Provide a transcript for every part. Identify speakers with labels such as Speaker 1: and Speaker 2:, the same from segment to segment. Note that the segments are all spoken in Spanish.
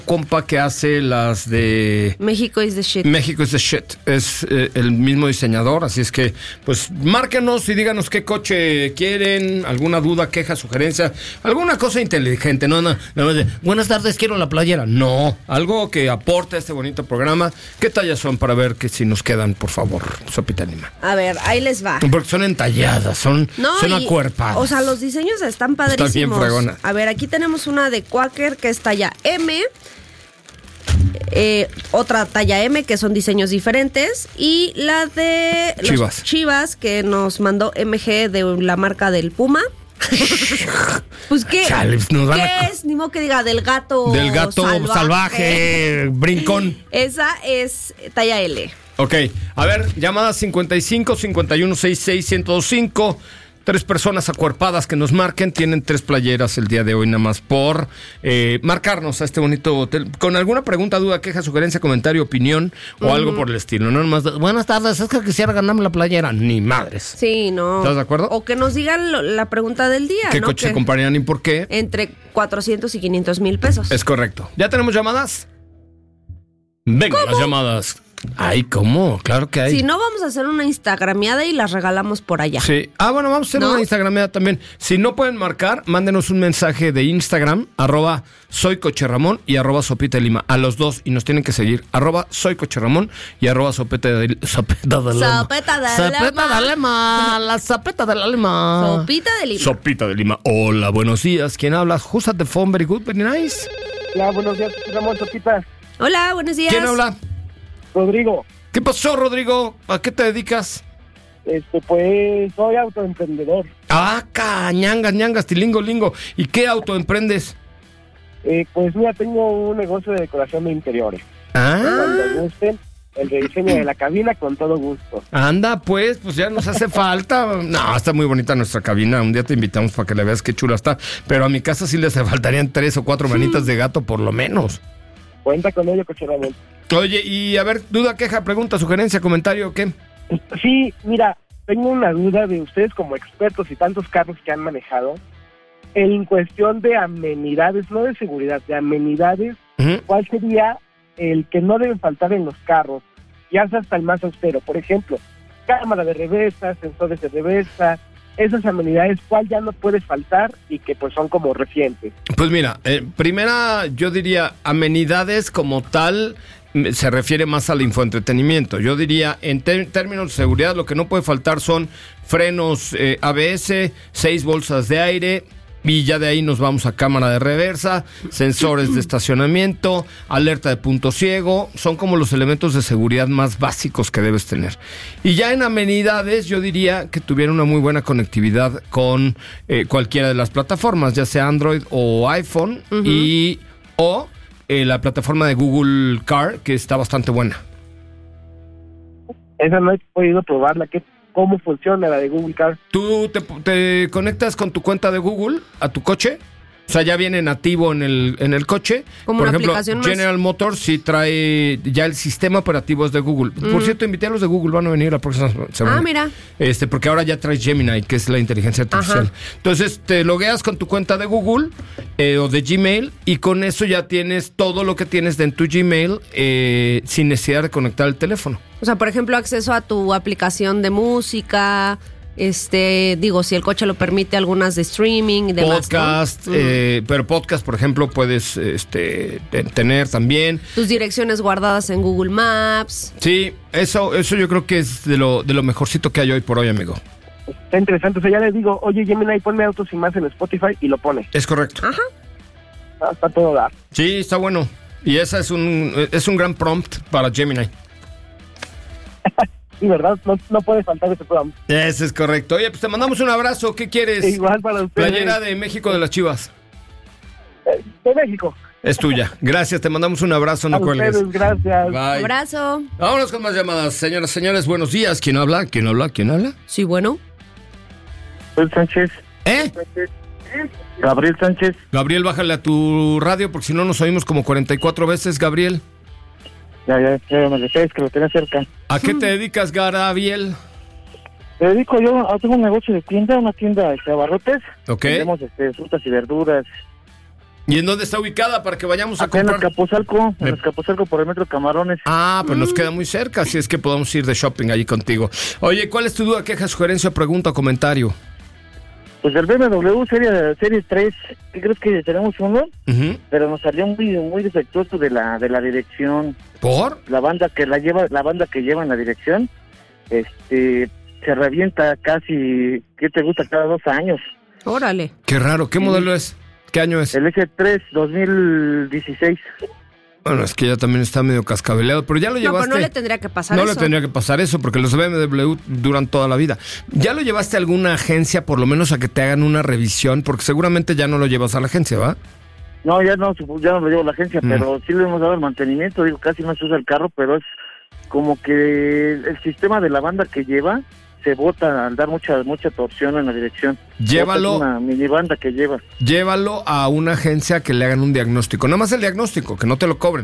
Speaker 1: compa que hace las de
Speaker 2: México is the shit.
Speaker 1: México is the shit. Es el mismo diseñador, así es que, pues, márquenos y díganos qué coche quieren, alguna duda, queja, sugerencia, alguna cosa inteligente. No, buenas tardes, quiero la playera. No, algo que aporte a este bonito programa. ¿Qué tallas son para ver que si nos quedan, por favor, Sopita Lima?
Speaker 2: A ver, ahí les va.
Speaker 1: Porque son entalladas, son acuerpadas.
Speaker 2: O sea, los diseños están padrísimos.
Speaker 1: Está bien fregona.
Speaker 2: A ver, aquí tenemos una de Quaker que es talla M. Otra talla M, que son diseños diferentes, y la de
Speaker 1: Chivas.
Speaker 2: Chivas, que nos mandó MG de la marca del Puma. Pues qué,
Speaker 1: Chales,
Speaker 2: es, ni modo que diga del gato
Speaker 1: salvaje, brincón.
Speaker 2: Esa es talla L.
Speaker 1: Ok, a ver, llamada 55 51 66 1025. 3 personas acuerpadas que nos marquen. Tienen 3 playeras el día de hoy, nada más por marcarnos a este bonito hotel con alguna pregunta, duda, queja, sugerencia, comentario, opinión o algo por el estilo. No nomás, buenas tardes, es que quisiera ganarme la playera. Ni madres.
Speaker 2: Sí, no.
Speaker 1: ¿Estás de acuerdo?
Speaker 2: O que nos digan la pregunta del día,
Speaker 1: ¿Qué coche se comprarían y por qué?
Speaker 2: Entre 400 y 500 mil pesos.
Speaker 1: Es correcto. ¿Ya tenemos llamadas? Venga, las llamadas. Ay, ¿cómo? Claro que hay.
Speaker 2: Si no, vamos a hacer una instagrameada y las regalamos por allá.
Speaker 1: Sí. Bueno, vamos a hacer una instagrameada también. Si no pueden marcar, mándenos un mensaje de Instagram, @soycocherramón y @sopita de lima. A los dos, y nos tienen que seguir, @soycocherramón y @sopita de lima.
Speaker 2: Sopita de lima.
Speaker 1: La sopita de la lima.
Speaker 2: Sopita de lima.
Speaker 1: Sopita de lima. Hola, buenos días. ¿Quién habla? Who's at the phone? Very good, very nice.
Speaker 3: Hola, buenos días, Ramón, Sopita.
Speaker 2: Hola, buenos días.
Speaker 1: ¿Quién habla?
Speaker 3: Rodrigo.
Speaker 1: ¿Qué pasó, Rodrigo? ¿A qué te dedicas?
Speaker 3: Pues soy autoemprendedor.
Speaker 1: Ñangas, tilingo. ¿Y qué autoemprendes?
Speaker 3: Pues mira, tengo un negocio de decoración de interiores. Cuando gusten, el rediseño de la cabina, con todo gusto.
Speaker 1: Anda, pues ya nos hace falta. No, está muy bonita nuestra cabina. Un día te invitamos para que la veas qué chula está. Pero a mi casa sí les faltarían 3 o 4 manitas de gato, por lo menos.
Speaker 3: Cuenta con ello, Coche Ramón.
Speaker 1: Oye, y a ver, duda, queja, pregunta, sugerencia, comentario, ¿qué?
Speaker 3: Sí, mira, tengo una duda de ustedes como expertos y tantos carros que han manejado. En cuestión de amenidades, no de seguridad, de amenidades, ¿cuál sería el que no deben faltar en los carros? Ya sea hasta el más austero. Por ejemplo, cámara de reversa, sensores de reversa, esas amenidades, ¿cuál ya no puede faltar y que pues son como recientes?
Speaker 1: Pues mira, primera yo diría amenidades como tal se refiere más al infoentretenimiento. Yo diría en términos de seguridad lo que no puede faltar son frenos ABS, 6 bolsas de aire. Y ya de ahí nos vamos a cámara de reversa, sensores de estacionamiento, alerta de punto ciego. Son como los elementos de seguridad más básicos que debes tener. Y ya en amenidades yo diría que tuviera una muy buena conectividad con cualquiera de las plataformas, ya sea Android o iPhone, o la plataforma de Google Car, que está bastante buena.
Speaker 3: Esa no he podido probarla. ¿Cómo funciona la de Google Car?
Speaker 1: ¿Tú te conectas con tu cuenta de Google a tu coche? O sea, ya viene nativo en el coche.
Speaker 2: Como
Speaker 1: por
Speaker 2: una
Speaker 1: ejemplo,
Speaker 2: aplicación más.
Speaker 1: General Motors sí trae ya el sistema operativo es de Google. Por cierto, invité a los de Google, van a venir la próxima semana.
Speaker 2: Mira.
Speaker 1: Porque ahora ya trae Gemini, que es la inteligencia artificial. Ajá. Entonces, te logueas con tu cuenta de Google o de Gmail y con eso ya tienes todo lo que tienes en tu Gmail sin necesidad de conectar el teléfono.
Speaker 2: O sea, por ejemplo, acceso a tu aplicación de música, si el coche lo permite, algunas de streaming y demás,
Speaker 1: podcast, ¿no? Pero podcast, por ejemplo, puedes tener también
Speaker 2: tus direcciones guardadas en Google Maps.
Speaker 1: Sí, eso yo creo que es de lo mejorcito que hay hoy por hoy, amigo.
Speaker 3: Está interesante, o sea, ya le digo, oye, Gemini, ponme Autos y Más en Spotify y lo pone.
Speaker 1: Es correcto.
Speaker 2: Ajá.
Speaker 3: Está todo dar.
Speaker 1: Sí, está bueno. Y esa es un gran prompt para Gemini.
Speaker 3: Sí, ¿verdad? No puede faltar ese programa.
Speaker 1: Ese es correcto. Oye, pues te mandamos un abrazo. ¿Qué quieres?
Speaker 3: Igual para ustedes.
Speaker 1: Playera de México de las Chivas.
Speaker 3: De México.
Speaker 1: Es tuya. Gracias, te mandamos un abrazo, no cuelgues.
Speaker 3: Ustedes, gracias.
Speaker 1: Bye.
Speaker 2: Abrazo.
Speaker 1: Vámonos con más llamadas. Señoras, señores, buenos días. ¿Quién habla? ¿Quién habla?
Speaker 2: Sí, bueno.
Speaker 3: Sánchez. Gabriel Sánchez.
Speaker 1: Gabriel, bájale a tu radio porque si no nos oímos como 44 veces, Gabriel.
Speaker 3: Ya me dejé, es que lo tenía cerca.
Speaker 1: ¿A qué te dedicas, Gabriel?
Speaker 3: Me dedico tengo un negocio de tienda, una tienda de abarrotes.
Speaker 1: Ok.
Speaker 3: Tenemos frutas y verduras.
Speaker 1: ¿Y en dónde está ubicada para que vayamos a
Speaker 4: Acá
Speaker 1: comprar?
Speaker 4: En Azcapotzalco, por el Metro Camarones.
Speaker 1: Ah, pues nos queda muy cerca, así es que podemos ir de shopping allí contigo. Oye, ¿cuál es tu duda, queja, sugerencia, pregunta o comentario?
Speaker 4: Pues el BMW serie 3, ¿qué crees que tenemos uno? Pero nos salió muy defectuoso de la dirección.
Speaker 1: ¿Por?
Speaker 4: La banda que lleva en la dirección, se revienta casi, ¿qué te gusta? Cada 2 años.
Speaker 2: Órale.
Speaker 1: Qué raro, ¿qué modelo es? ¿Qué año es?
Speaker 4: El S3 2016.
Speaker 1: Bueno, es que ya también está medio cascabeleado, pero ya lo llevaste.
Speaker 2: No, pero no le tendría que pasar eso.
Speaker 1: No le tendría que pasar eso, porque los BMW duran toda la vida. ¿Ya lo llevaste a alguna agencia, por lo menos a que te hagan una revisión? Porque seguramente ya no lo llevas a la agencia, ¿va?
Speaker 4: No, ya no lo llevo a la agencia, pero sí le hemos dado el mantenimiento. Digo, casi no se usa el carro, pero es como que el sistema de la banda que lleva se bota al dar mucha torsión en la dirección.
Speaker 1: Llévalo.
Speaker 4: Es una mini banda que lleva.
Speaker 1: Llévalo a una agencia que le hagan un diagnóstico. Nada más el diagnóstico, que no te lo cobren.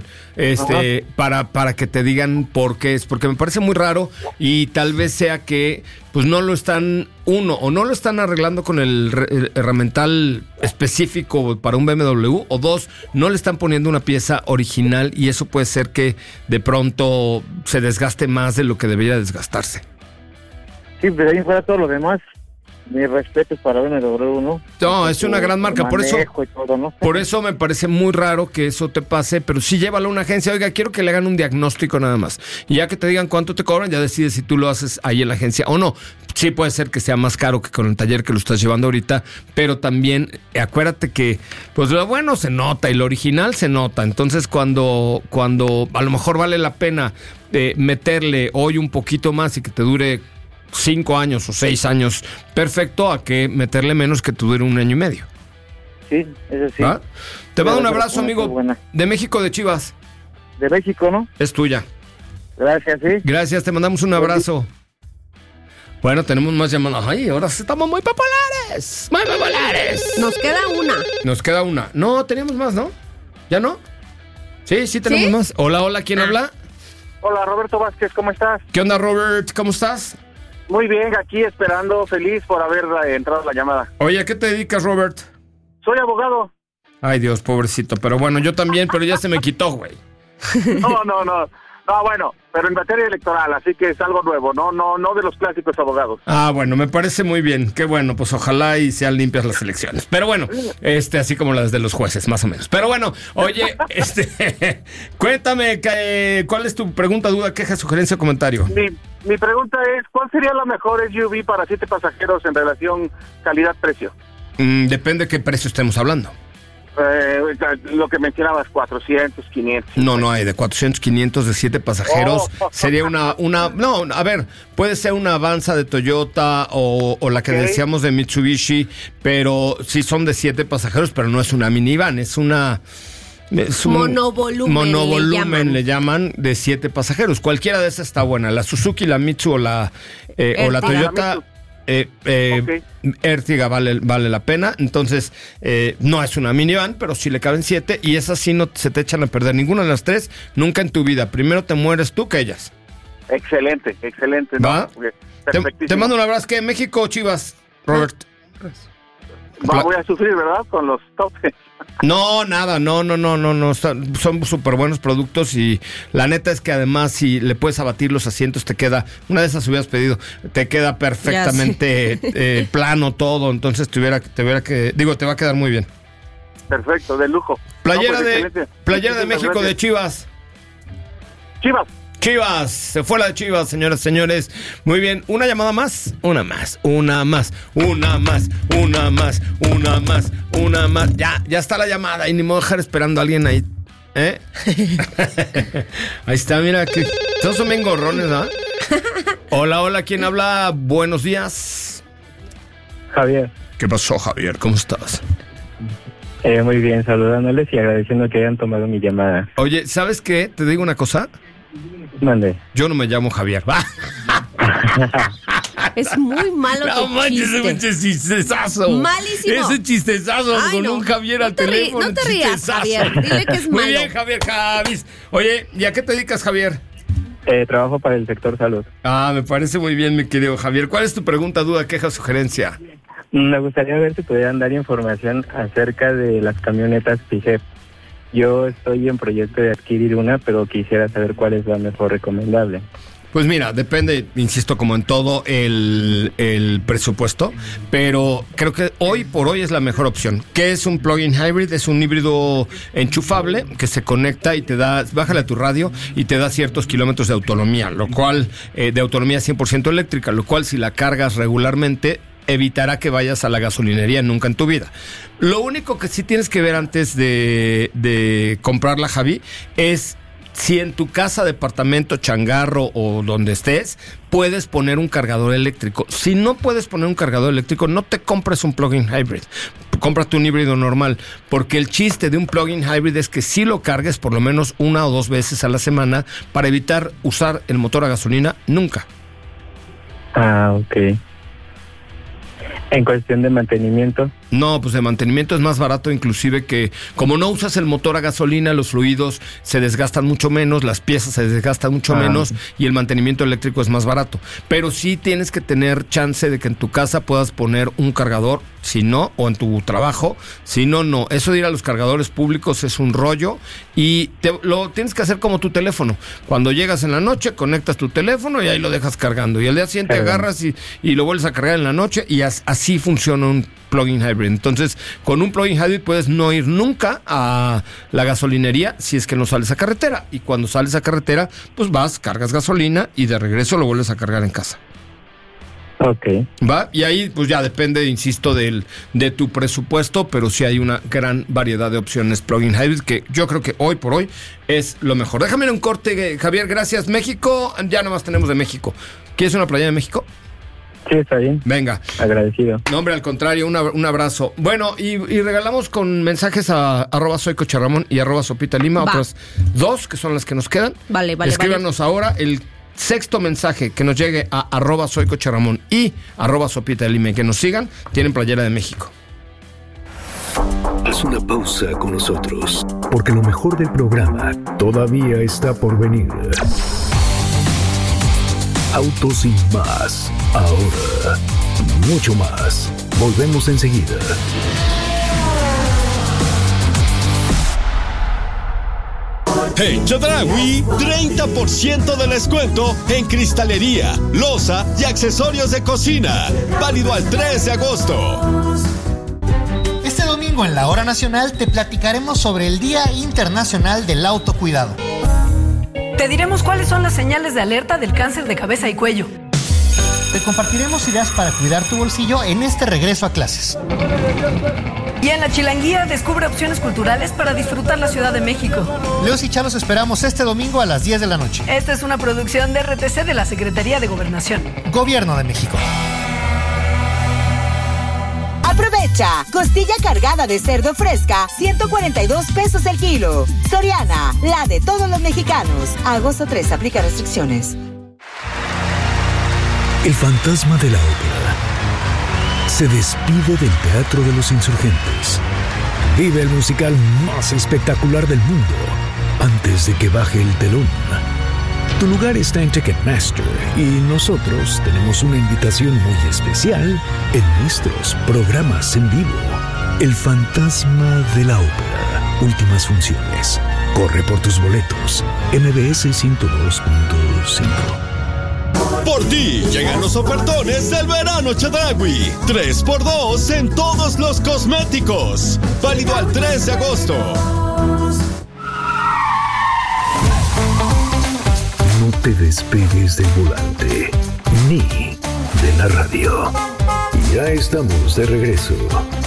Speaker 1: Para que te digan por qué es. Porque me parece muy raro y tal vez sea que pues no lo están, o no lo están arreglando con el herramental específico para un BMW, o 2, no le están poniendo una pieza original y eso puede ser que de pronto se desgaste más de lo que debería desgastarse.
Speaker 4: Sí, pero ahí fuera todo lo demás, mis respetos para BMW, ¿no?
Speaker 1: No, es una gran marca, por eso,
Speaker 4: todo, ¿no?
Speaker 1: por eso me parece muy raro que eso te pase, pero sí llévalo a una agencia. Oiga, quiero que le hagan un diagnóstico nada más. Y ya que te digan cuánto te cobran, ya decides si tú lo haces ahí en la agencia o no. Sí puede ser que sea más caro que con el taller que lo estás llevando ahorita, pero también acuérdate que pues lo bueno se nota y lo original se nota. Entonces cuando a lo mejor vale la pena meterle hoy un poquito más y que te dure 5 años o 6 años, perfecto, a que meterle menos que te dure 1 año y medio.
Speaker 4: Sí, eso sí.
Speaker 1: ¿Ah? Te mando un abrazo, amigo. De México, de Chivas.
Speaker 4: De México, ¿no?
Speaker 1: Es tuya.
Speaker 4: Gracias, sí.
Speaker 1: Gracias, te mandamos un abrazo. Bueno, tenemos más llamadas. Ay, ahora estamos muy populares. Muy populares.
Speaker 2: Nos queda una.
Speaker 1: No, teníamos más, ¿no? ¿Ya no? Sí, tenemos más. Hola, ¿quién habla?
Speaker 5: Hola, Roberto Vázquez, ¿cómo estás?
Speaker 1: ¿Qué onda, Robert? ¿Cómo estás?
Speaker 5: Muy bien, aquí esperando, feliz por haber entrado la llamada.
Speaker 1: Oye, ¿a qué te dedicas, Robert?
Speaker 5: Soy abogado.
Speaker 1: Ay, Dios, pobrecito. Pero bueno, yo también, pero ya se me quitó, güey.
Speaker 5: No, bueno, pero en materia electoral, así que es algo nuevo, no de los clásicos abogados.
Speaker 1: Ah, bueno, me parece muy bien. Qué bueno, pues ojalá y sean limpias las elecciones. Pero bueno, así como las de los jueces, más o menos. Pero bueno, oye, cuéntame, ¿cuál es tu pregunta, duda, queja, sugerencia o comentario?
Speaker 5: Mi pregunta es, ¿cuál sería la mejor SUV para 7 pasajeros en relación calidad-precio?
Speaker 1: Depende de qué precio estemos hablando.
Speaker 5: Lo que mencionabas, 400, 500.
Speaker 1: No hay de 400, 500 de 7 pasajeros. Sería no, a ver, puede ser una Avanza de Toyota o la que decíamos de Mitsubishi, pero sí son de 7 pasajeros, pero no es una minivan, es un
Speaker 2: monovolumen
Speaker 1: le llaman de 7 pasajeros. Cualquiera de esas está buena. La Suzuki, la Mitsu o la Toyota Ertiga vale la pena. Entonces no es una minivan, pero sí le caben 7 y esas sí no se te echan a perder. Ninguna de las 3 nunca en tu vida. Primero te mueres tú que ellas.
Speaker 5: Excelente.
Speaker 1: ¿Va? Te mando un abrazo. ¿Qué? ¿México o Chivas, Robert?
Speaker 5: Voy a sufrir, ¿verdad? Con los topes.
Speaker 1: No, nada, no. Son súper buenos productos y la neta es que además si le puedes abatir los asientos te queda, una de esas hubieras pedido, te queda perfectamente plano todo, entonces te va a quedar muy bien.
Speaker 5: Perfecto, de lujo.
Speaker 1: Playera de México de Chivas. Chivas, se fue la de Chivas, señoras y señores. Muy bien, una llamada más. Una más. Ya está la llamada y ni modo dejar esperando a alguien ahí. Ahí está, mira que todos son bien gorrones, ¿ah? Hola, ¿quién habla? Buenos días.
Speaker 6: Javier.
Speaker 1: ¿Qué pasó, Javier? ¿Cómo estás?
Speaker 6: Muy bien, saludándoles y agradeciendo que hayan tomado mi llamada.
Speaker 1: Oye, ¿sabes qué? Te digo una cosa.
Speaker 6: Mande.
Speaker 1: Yo no me llamo Javier.
Speaker 2: Es muy malo tu chiste.
Speaker 1: Ese chistezazo.
Speaker 2: Malísimo.
Speaker 1: Ese chistezazo con un Javier al teléfono.
Speaker 2: No te rías, Javier. Dile que es malo.
Speaker 1: Muy bien, Javier Javis. Oye, ¿y a qué te dedicas, Javier?
Speaker 6: Trabajo para el sector salud.
Speaker 1: Me parece muy bien, mi querido Javier. ¿Cuál es tu pregunta, duda, queja o sugerencia?
Speaker 6: Me gustaría ver si pudieran dar información acerca de las camionetas PIEPS. Yo estoy en proyecto de adquirir una, pero quisiera saber cuál es la mejor recomendable.
Speaker 1: Pues mira, depende, insisto, como en todo el presupuesto, pero creo que hoy por hoy es la mejor opción. ¿Qué es un plug-in hybrid? Es un híbrido enchufable que se conecta y te da, bájale a tu radio y te da ciertos kilómetros de autonomía, lo cual, de autonomía 100% eléctrica, lo cual si la cargas regularmente evitará que vayas a la gasolinería nunca en tu vida. Lo único que sí tienes que ver antes de comprarla, Javi, es si en tu casa, departamento, changarro o donde estés, puedes poner un cargador eléctrico. Si no puedes poner un cargador eléctrico, no te compres un plug-in hybrid. Cómprate un híbrido normal, porque el chiste de un plug-in hybrid es que sí lo cargues por lo menos 1 o 2 veces a la semana para evitar usar el motor a gasolina nunca.
Speaker 6: Ok. En cuestión de mantenimiento.
Speaker 1: No, pues de mantenimiento es más barato, inclusive que como no usas el motor a gasolina, los fluidos se desgastan mucho menos, las piezas se desgastan mucho menos y el mantenimiento eléctrico es más barato. Pero sí tienes que tener chance de que en tu casa puedas poner un cargador, si no, o en tu trabajo, si no, no. Eso de ir a los cargadores públicos es un rollo y lo tienes que hacer como tu teléfono. Cuando llegas en la noche, conectas tu teléfono y ahí lo dejas cargando. Y al día siguiente agarras y lo vuelves a cargar en la noche y así funciona un plug-in hybrid. Entonces, con un plug-in hybrid puedes no ir nunca a la gasolinería si es que no sales a carretera. Y cuando sales a carretera, pues vas, cargas gasolina y de regreso lo vuelves a cargar en casa.
Speaker 6: Ok.
Speaker 1: ¿Va? Y ahí pues ya depende, insisto, de tu presupuesto, pero sí hay una gran variedad de opciones plug-in hybrid que yo creo que hoy por hoy es lo mejor. Déjame ir un corte, Javier, gracias. México, ya nomás tenemos de México. ¿Quieres una playa de México?
Speaker 6: Sí, está bien.
Speaker 1: Venga.
Speaker 6: Agradecido.
Speaker 1: No, hombre, al contrario, un abrazo. Bueno, y regalamos con mensajes a @soycocherramón y @sopitalima, otras 2 que son las que nos quedan.
Speaker 2: Vale.
Speaker 1: Escríbanos ahora el 6º mensaje que nos llegue a @soycocherramón y @sopitalima, que nos sigan, tienen playera de México.
Speaker 7: Haz una pausa con nosotros, porque lo mejor del programa todavía está por venir. Autos sin más. Ahora, mucho más. Volvemos enseguida.
Speaker 8: En Chedraui, 30% de descuento en cristalería, loza y accesorios de cocina. Válido al 3 de agosto.
Speaker 9: Este domingo en la Hora Nacional te platicaremos sobre el Día Internacional del Autocuidado.
Speaker 10: Te diremos cuáles son las señales de alerta del cáncer de cabeza y cuello.
Speaker 9: Te compartiremos ideas para cuidar tu bolsillo en este regreso a clases.
Speaker 10: Y en la Chilanguía descubre opciones culturales para disfrutar la Ciudad de México.
Speaker 9: Leos y Chalos esperamos este domingo a las 10 de la noche.
Speaker 10: Esta es una producción de RTC de la Secretaría de Gobernación.
Speaker 9: Gobierno de México.
Speaker 11: Aprovecha, costilla cargada de cerdo fresca, 142 pesos el kilo. Soriana, la de todos los mexicanos. Agosto 3, aplica restricciones.
Speaker 7: El fantasma de la ópera se despide del Teatro de los Insurgentes. Vive el musical más espectacular del mundo antes de que baje el telón. Tu lugar está en Ticketmaster y nosotros tenemos una invitación muy especial en nuestros programas en vivo. El fantasma de la ópera. Últimas funciones. Corre por tus boletos. MBS 102.5.
Speaker 8: Por ti llegan los ofertones del verano Chedraui. 3x2 en todos los cosméticos. Válido al 3 de agosto.
Speaker 7: No te despegues del volante ni de la radio. Ya estamos de regreso.